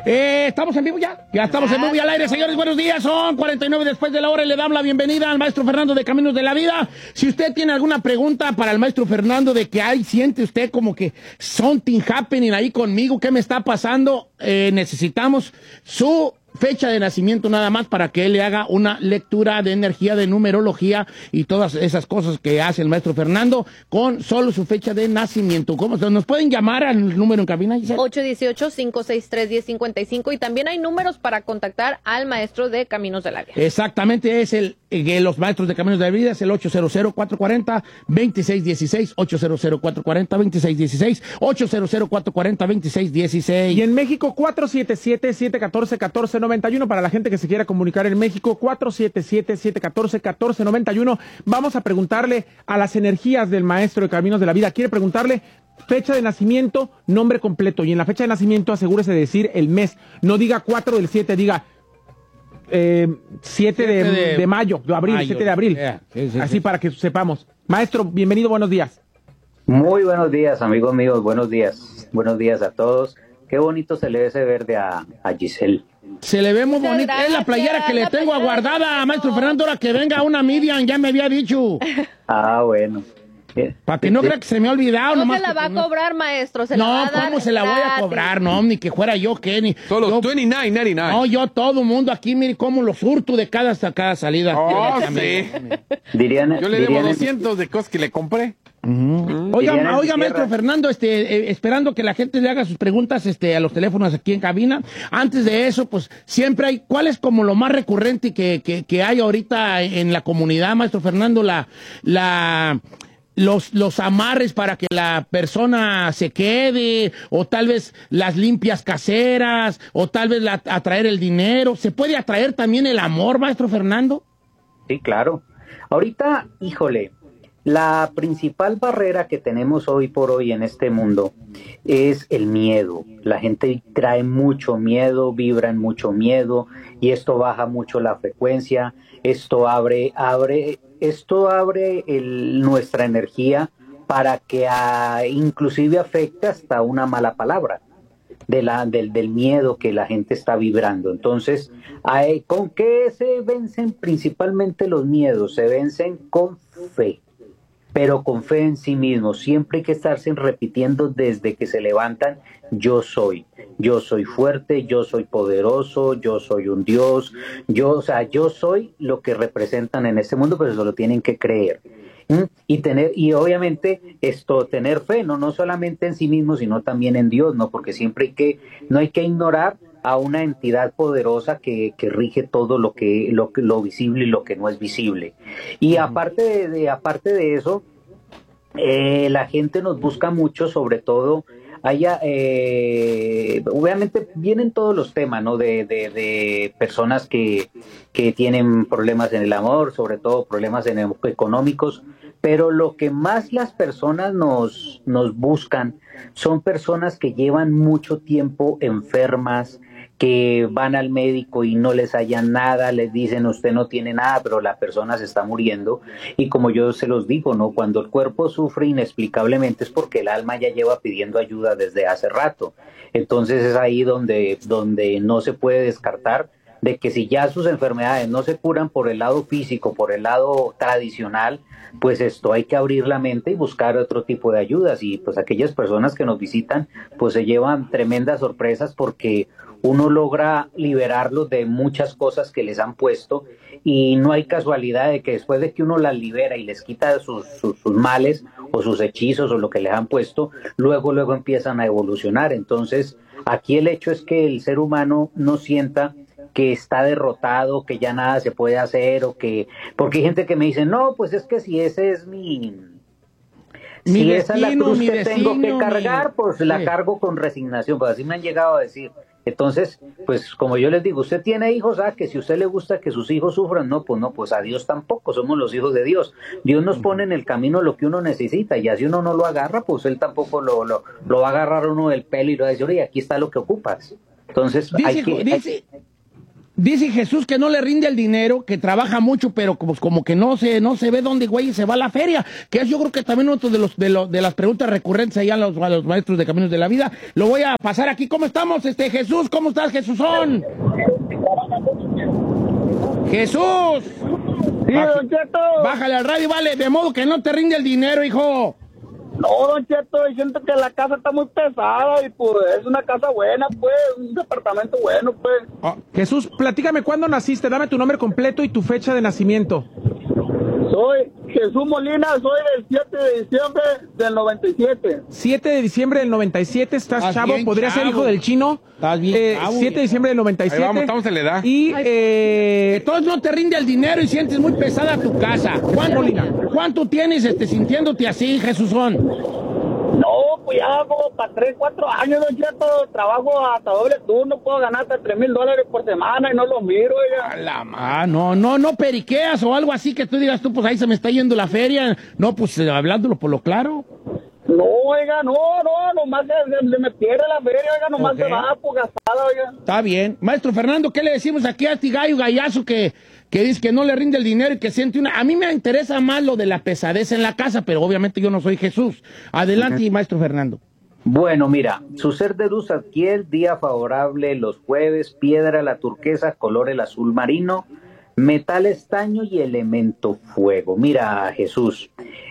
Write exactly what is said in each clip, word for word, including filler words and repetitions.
Eh, ¿Estamos en vivo ya? Ya estamos en vivo y al aire, señores. Buenos días. Son cuarenta y nueve después de la hora y le damos la bienvenida al maestro Fernando de Caminos de la Vida. Si usted tiene alguna pregunta para el maestro Fernando de que ay, siente usted como que something happening ahí conmigo, ¿qué me está pasando? Eh, necesitamos su fecha de nacimiento nada más para que él le haga una lectura de energía, de numerología y todas esas cosas que hace el maestro Fernando con solo su fecha de nacimiento. ¿Cómo? ¿Nos pueden llamar al número en cabina, Giselle? ocho uno ocho, cinco seis tres, uno cero cinco cinco y también hay números para contactar al maestro de Caminos de la Vida. Exactamente, es el eh, los maestros de Caminos de la Vida, es el ocho cero cero, cuatro cuatro cero, dos seis uno seis, ocho cero cero, cuatro cuatro cero, dos seis uno seis, ocho cero cero, cuatro cuatro cero, dos seis uno seis. Y en México, cuatro siete siete, siete uno cuatro, uno cuatro nueve uno, para la gente que se quiera comunicar en México, cuatro siete siete, siete uno cuatro, uno cuatro nueve uno. Vamos a preguntarle a las energías del maestro de Caminos de la Vida. Quiere preguntarle fecha de nacimiento, nombre completo. Y en la fecha de nacimiento asegúrese de decir el mes. No diga cuatro del siete, diga eh, siete de, de, de mayo, de abril, mayo, siete de abril. Yeah, sí, sí, Así sí. Para que sepamos. Maestro, bienvenido, buenos días. Muy buenos días, amigos míos, buenos días. Buenos días a todos. Qué bonito se le ve ese verde a, a Giselle. Se le ve muy bonito. Es la playera que le tengo aguardada, maestro Fernando, ahora que venga una Miriam, ya me había dicho. Ah, bueno. Para que no crea que se me ha olvidado. No nomás se la va a no... cobrar, maestro. Se no, la va a dar ¿cómo se la voy a cobrar? No, ni que fuera yo, que ni. Solo yo... veintinueve noventa y nueve. No, yo todo mundo aquí, mire cómo lo surto de cada, cada salida. Oh, sí. Dirían, yo le dirían debo doscientos de cosas que le compré. Uh-huh. Oiga, oiga maestro Fernando, este, eh, esperando que la gente le haga sus preguntas este, a los teléfonos aquí en cabina. Antes de eso, pues siempre hay, ¿cuál es como lo más recurrente que, que, que hay ahorita en la comunidad, maestro Fernando? La, la, los, los amarres para que la persona se quede, o tal vez las limpias caseras, o tal vez la, atraer el dinero. ¿Se puede atraer también el amor, maestro Fernando? Sí, claro. Ahorita, híjole. La principal barrera que tenemos hoy por hoy en este mundo es el miedo. La gente trae mucho miedo, vibra en mucho miedo y esto baja mucho la frecuencia. Esto abre, abre, esto abre el, nuestra energía para que a, inclusive afecte hasta una mala palabra de la, del, del miedo que la gente está vibrando. Entonces, hay, ¿con qué se vencen principalmente los miedos? Se vencen con fe. Pero con fe en sí mismo. Siempre hay que estarse repitiendo desde que se levantan, yo soy, yo soy fuerte, yo soy poderoso, yo soy un Dios, yo, o sea, yo soy lo que representan en este mundo, pero eso lo tienen que creer. ¿Mm? Y tener, y obviamente esto, tener fe, no, no solamente en sí mismo, sino también en Dios, ¿no? Porque siempre hay que, no hay que ignorar a una entidad poderosa que, que rige todo lo que, lo que lo visible y lo que no es visible. Y uh-huh. aparte de, de aparte de eso, eh, la gente nos busca mucho, sobre todo haya, eh, obviamente vienen todos los temas, ¿no? De, de, de personas que, que tienen problemas en el amor, sobre todo problemas en el, económicos, pero lo que más las personas nos, nos buscan son personas que llevan mucho tiempo enfermas, que van al médico y no les hallan nada, les dicen usted no tiene nada, pero la persona se está muriendo. Y como yo se los digo, ¿no? Cuando el cuerpo sufre inexplicablemente es porque el alma ya lleva pidiendo ayuda desde hace rato. Entonces es ahí donde, donde no se puede descartar de que si ya sus enfermedades no se curan por el lado físico, por el lado tradicional, pues esto hay que abrir la mente y buscar otro tipo de ayudas. Y pues aquellas personas que nos visitan, pues se llevan tremendas sorpresas porque uno logra liberarlos de muchas cosas que les han puesto y no hay casualidad de que después de que uno las libera y les quita sus, sus, sus males o sus hechizos o lo que les han puesto, luego luego empiezan a evolucionar. Entonces aquí el hecho es que el ser humano no sienta que está derrotado, que ya nada se puede hacer o que, porque hay gente que me dice, no, pues es que si ese es mi, mi si destino, esa es la cruz que destino, tengo que cargar, mi... pues sí. la cargo con resignación, pues así me han llegado a decir. Entonces, pues como yo les digo, usted tiene hijos, ah, que si a usted le gusta que sus hijos sufran, no, pues no, pues a Dios tampoco, somos los hijos de Dios. Dios nos pone en el camino lo que uno necesita, y así uno no lo agarra, pues él tampoco lo, lo, lo va a agarrar uno del pelo y lo va a decir, oye, aquí está lo que ocupas. Entonces, dice, hay que... Dice... Hay... Dice Jesús que no le rinde el dinero, que trabaja mucho, pero como, como que no se, no se ve dónde, güey, se va a la feria. Que es yo creo que también otro de los, de los, de las preguntas recurrentes allá a los, a los maestros de Caminos de la Vida. Lo voy a pasar aquí. ¿Cómo estamos, este Jesús? ¿Cómo estás, Jesúsón? ¡Jesús! Sí, Don Cheto. Bájale al radio, vale, de modo que no te rinde el dinero, hijo. No, Don Cheto, siento que la casa está muy pesada y pues es una casa buena, pues, un departamento bueno, pues. Oh, Jesús, platícame cuándo naciste, dame tu nombre completo y tu fecha de nacimiento. Soy Jesús Molina, soy del siete de diciembre del noventa y siete. siete de diciembre del noventa y siete, estás, Estás chavo, bien, podría chavo. ser hijo del chino. Estás bien, Eh, chavo. siete de diciembre del noventa y siete. Ahí vamos, estamos en la edad. Y, eh, Entonces no te rinde el dinero y sientes muy pesada tu casa. ¿Cuánto, Molina. ¿cuánto tienes este, sintiéndote así, Jesúsón? No, pues ya como para tres, cuatro años, Don Cheto, trabajo hasta doble turno, puedo ganar hasta tres mil dólares por semana y no los miro, A oiga. la ma- no, no, no periqueas o algo así que tú digas tú, pues ahí se me está yendo la feria. No, pues eh, hablándolo por lo claro. No, oiga, no, no, nomás se, se- se me pierde la feria, oiga, nomás Ok. se va por gastada, oiga. Está bien. Maestro Fernando, ¿qué le decimos aquí a este gallo gallazo que, que dice que no le rinde el dinero y que siente una... A mí me interesa más lo de la pesadez en la casa, pero obviamente yo no soy Jesús. Adelante, maestro Fernando. Bueno, mira, su ser de luz adquiere día favorable los jueves, piedra la turquesa, color el azul marino, metal estaño y elemento fuego. Mira, Jesús,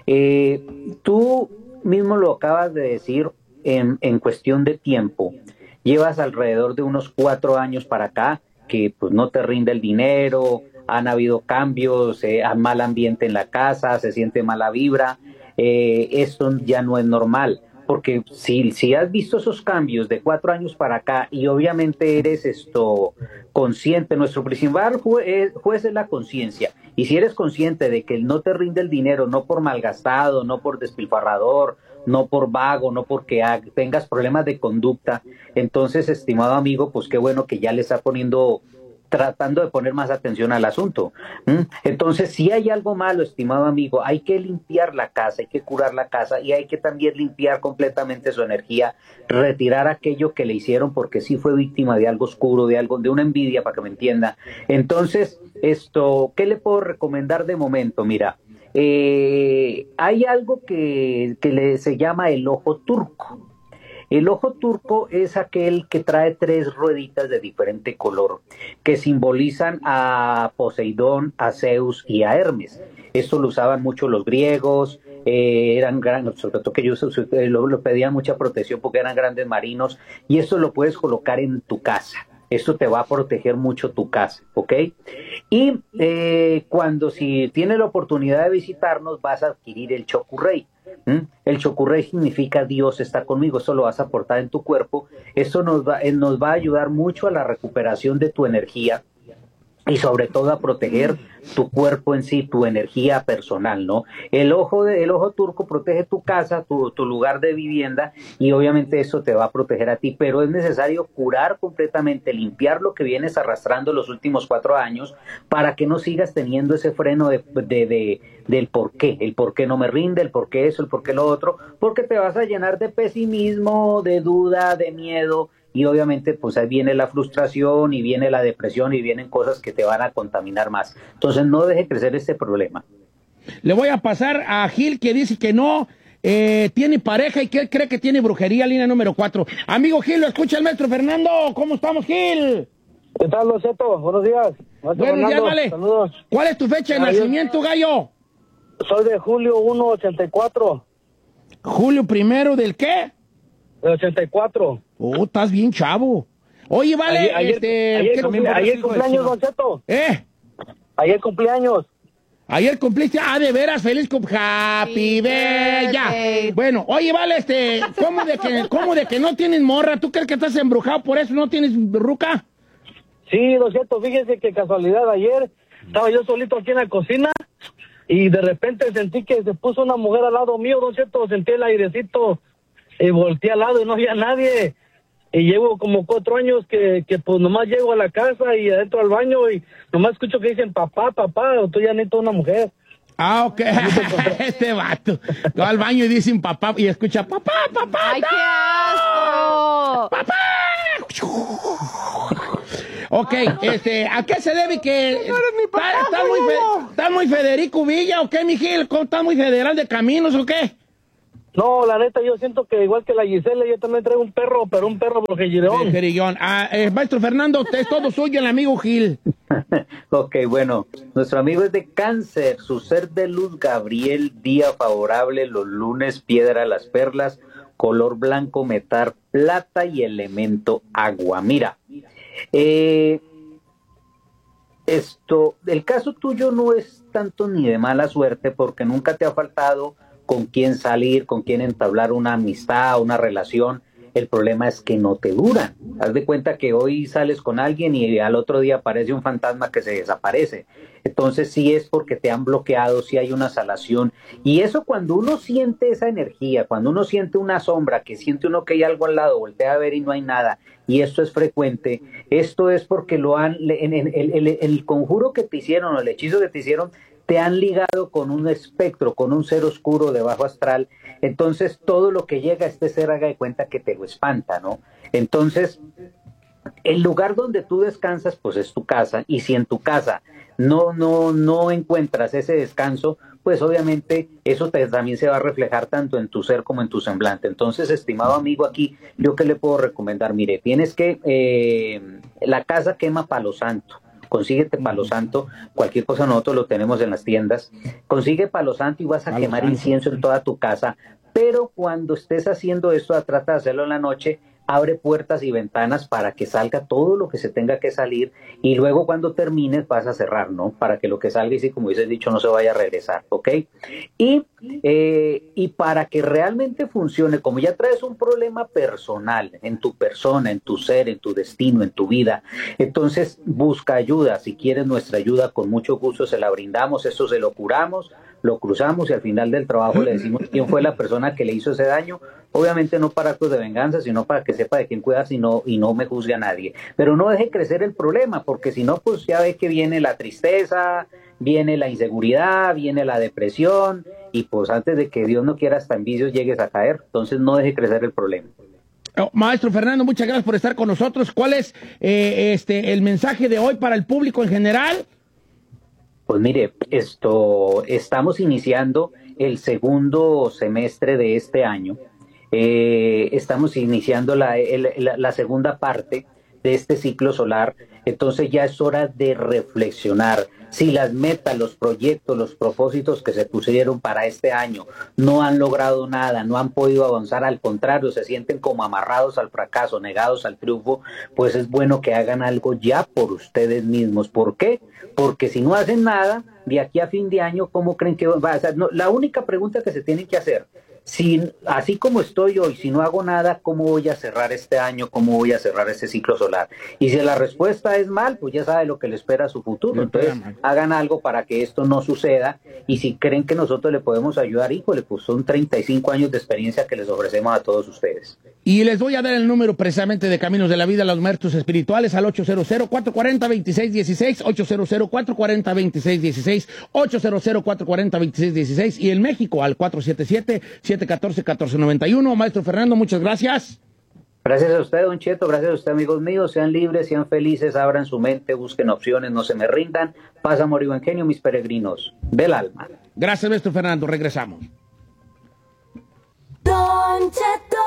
eh, tú mismo lo acabas de decir en, en cuestión de tiempo. Llevas alrededor de unos cuatro años para acá que pues no te rinde el dinero, han habido cambios, eh, hay mal ambiente en la casa, se siente mala vibra, eh, esto ya no es normal. Porque si, si has visto esos cambios de cuatro años para acá y obviamente eres esto consciente, nuestro principal juez, juez es la conciencia. Y si eres consciente de que no te rinde el dinero, no por malgastado, no por despilfarrador, no por vago, no porque ha, tengas problemas de conducta, entonces, estimado amigo, pues qué bueno que ya le está poniendo... tratando de poner más atención al asunto. ¿Mm? Entonces, si hay algo malo, estimado amigo, hay que limpiar la casa, hay que curar la casa y hay que también limpiar completamente su energía, retirar aquello que le hicieron porque sí fue víctima de algo oscuro, de algo, de una envidia, para que me entienda. Entonces, esto, ¿qué le puedo recomendar de momento? Mira, eh, hay algo que, que le, se llama el ojo turco. El ojo turco es aquel que trae tres rueditas de diferente color, que simbolizan a Poseidón, a Zeus y a Hermes. Esto lo usaban mucho los griegos, eh, eran grandes, sobre todo que ellos lo, lo pedían mucha protección porque eran grandes marinos, y esto lo puedes colocar en tu casa. Esto te va a proteger mucho tu casa, ¿ok? Y eh, cuando si tienes la oportunidad de visitarnos, vas a adquirir el Chokurei. ¿Mm? El Chokurei significa Dios está conmigo, eso lo vas a aportar en tu cuerpo. Esto nos va, eh, nos va a ayudar mucho a la recuperación de tu energía y sobre todo a proteger tu cuerpo en sí, tu energía personal, ¿no? El ojo de, el ojo turco protege tu casa, tu, tu lugar de vivienda, y obviamente eso te va a proteger a ti, pero es necesario curar completamente, limpiar lo que vienes arrastrando los últimos cuatro años para que no sigas teniendo ese freno de, de, de, del por qué, el por qué no me rinde, el por qué eso, el por qué lo otro, porque te vas a llenar de pesimismo, de duda, de miedo. Y obviamente pues ahí viene la frustración y viene la depresión y vienen cosas que te van a contaminar más. Entonces no deje crecer este problema. Le voy a pasar a Gil, que dice que no eh, tiene pareja y que él cree que tiene brujería, línea número cuatro. Amigo Gil, lo escucha el maestro Fernando. ¿Cómo estamos, Gil? ¿Qué tal, Loceto? Buenos días. Maestro Buenos días, Fernando, vale. saludos. ¿Cuál es tu fecha de Adiós. nacimiento, gallo? Soy de julio uno, ochenta y cuatro. Julio primero del qué? De ochenta y cuatro. Oh, estás bien chavo. Oye, vale, Ayer, ayer, este... ayer, ¿qué- cumple- ayer cumpleaños, Don Cheto. ¿Eh? Ayer cumpleaños. Ayer cumpliste, ah, de veras, feliz cum... Happy birthday. Ya. Bueno, oye, vale, este, ¿cómo de que, cómo de que no tienes morra? ¿Tú crees que estás embrujado por eso no tienes ruca? Sí, Don Cheto, fíjese que casualidad ayer estaba yo solito aquí en la cocina y de repente sentí que se puso una mujer al lado mío, Don Cheto, sentí el airecito y volteé al lado y no había nadie. Y llevo como cuatro años que, que pues nomás llego a la casa y adentro al baño y nomás escucho que dicen papá, papá, o tú ya necesitas una mujer. Ah, ok. Este vato. Va al baño y dicen papá y escucha papá, papá. ¡Ay, qué asco! ¡Papá! Ok, este, ¿a qué se debe que No eres mi papá, está, está muy, Julio. fe- está muy Federico Villa o qué, Miguel? ¿Está muy federal de caminos o qué? No, la neta, yo siento que igual que la Gisela, yo también traigo un perro, pero un perro brujillón. Jerillón. Ah, eh, maestro Fernando, usted es todo suyo, el amigo Gil. Ok, bueno, nuestro amigo es de Cáncer, su ser de luz Gabriel, día favorable, los lunes, piedra las perlas, color blanco, metal, plata y elemento agua. Mira, eh, esto, el caso tuyo no es tanto ni de mala suerte porque nunca te ha faltado con quién salir, con quién entablar una amistad, una relación. El problema es que no te duran. Haz de cuenta que hoy sales con alguien y al otro día aparece un fantasma que se desaparece. Entonces sí es porque te han bloqueado, sí hay una salación. Y eso cuando uno siente esa energía, cuando uno siente una sombra, que siente uno que hay algo al lado, voltea a ver y no hay nada, y esto es frecuente, esto es porque lo han, en, en, en, el, el conjuro que te hicieron, o el hechizo que te hicieron, te han ligado con un espectro, con un ser oscuro de bajo astral. Entonces todo lo que llega a este ser haga de cuenta que te lo espanta, ¿no? Entonces el lugar donde tú descansas pues es tu casa, y si en tu casa no no no encuentras ese descanso, pues obviamente eso te, también se va a reflejar tanto en tu ser como en tu semblante. Entonces, estimado amigo, aquí yo qué le puedo recomendar, mire, tienes que eh, la casa quema palo santo. Consíguete palo santo, cualquier cosa nosotros lo tenemos en las tiendas. Consigue palo santo y vas a Palo quemar santo. incienso en toda tu casa. Pero cuando estés haciendo esto, trata de hacerlo en la noche, abre puertas y ventanas para que salga todo lo que se tenga que salir, y luego cuando termines vas a cerrar, ¿no? Para que lo que salga, y sí, como dices dicho, no se vaya a regresar, ¿ok? Y, eh, y para que realmente funcione, como ya traes un problema personal en tu persona, en tu ser, en tu destino, en tu vida, entonces busca ayuda. Si quieres nuestra ayuda, con mucho gusto se la brindamos, esto se lo curamos, lo cruzamos y al final del trabajo le decimos quién fue la persona que le hizo ese daño, obviamente no para actos de venganza, sino para que sepa de quién cuida y no, y no me juzgue a nadie. Pero no deje crecer el problema, porque si no, pues ya ve que viene la tristeza, viene la inseguridad, viene la depresión, y pues antes de que Dios no quiera hasta en vicios llegues a caer. Entonces no deje crecer el problema. Oh, maestro Fernando, muchas gracias por estar con nosotros. ¿Cuál es eh, este el mensaje de hoy para el público en general? Pues mire, esto estamos iniciando el segundo semestre de este año. Eh, estamos iniciando la, el, la, la segunda parte de este ciclo solar. Entonces ya es hora de reflexionar. Si las metas, los proyectos, los propósitos que se pusieron para este año no han logrado nada, no han podido avanzar, al contrario, se sienten como amarrados al fracaso, negados al triunfo, pues es bueno que hagan algo ya por ustedes mismos. ¿Por qué? Porque si no hacen nada, de aquí a fin de año, ¿cómo creen que va a ser? No, la única pregunta que se tienen que hacer, si, así como estoy hoy, si no hago nada, ¿cómo voy a cerrar este año? ¿Cómo voy a cerrar este ciclo solar? Y si la respuesta es mal, pues ya sabe lo que le espera a su futuro. Entonces, hagan algo para que esto no suceda. Y si creen que nosotros le podemos ayudar, híjole, pues son treinta y cinco años de experiencia que les ofrecemos a todos ustedes. Y les voy a dar el número precisamente de Caminos de la Vida, los maestros espirituales, al ocho cero cero, cuatro cuatro cero, dos seis uno seis, ocho cero cero, cuatro cuatro cero, dos seis uno seis, ocho cero cero, cuatro cuatro cero, dos seis uno seis, y en México al cuatro siete siete, siete uno cuatro, uno cuatro nueve uno. Maestro Fernando, muchas gracias. Gracias a usted, don Cheto, gracias a usted, amigos míos. Sean libres, sean felices, abran su mente, busquen opciones, no se me rindan. Paz, amor y buen genio, mis peregrinos del alma. Gracias, maestro Fernando. Regresamos. Don Cheto.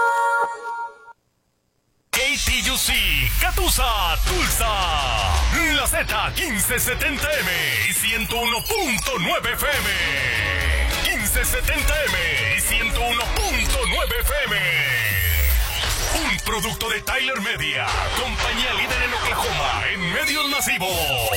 K T U C, Catusa, Tulsa, la Z quince setenta M y ciento uno punto nueve F M. quince setenta M y ciento uno punto nueve F M. Un producto de Tyler Media, compañía líder en Oklahoma en medios masivos.